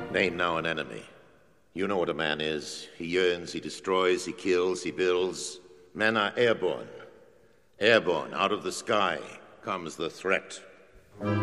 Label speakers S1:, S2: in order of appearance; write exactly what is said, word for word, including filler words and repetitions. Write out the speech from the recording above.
S1: Name now an enemy. You know what a man is. He yearns, he destroys, he kills, he builds. Men are airborne. Airborne, out of the sky comes the threat.